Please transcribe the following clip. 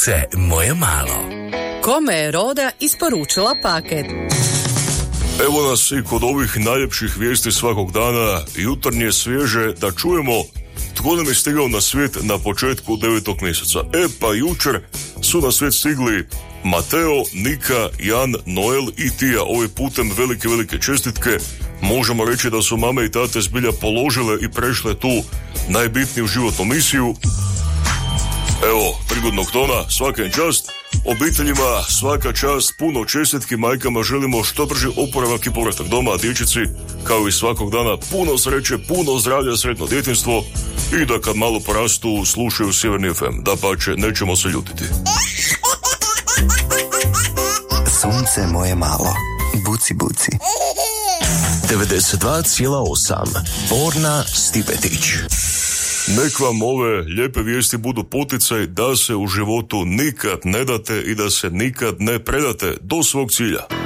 Sunce moje malo. Kome je Roda isporučila paket? Evo nas i kod ovih najljepših vijesti svakog dana, jutarnje svježe, da čujemo tko nam je stigao na svijet na početku 9. mjeseca. Pa jučer su na svijet stigli Mateo, Nika, Jan, Noel i Tija. Ovim putem velike čestitke. Možemo reći da su mame i tate zbilja položile i prešle tu najbitniju životnu misiju. Evo, prigodnog tona, svaka im čast. Obiteljima svaka čast, puno čestitki, majkama želimo što brži oporavak i povratak doma, a dječici, kao i svakog dana, puno sreće, puno zdravlja, sretno djetinjstvo i da kad malo porastu slušaju Sjeverni FM. Dapače, nećemo se ljutiti. Sunce moje malo, buci buci. 92,8 Borna Stipetić. Nek vam ove lijepe vijesti budu poticaj da se u životu nikad ne date i da se nikad ne predate do svog cilja.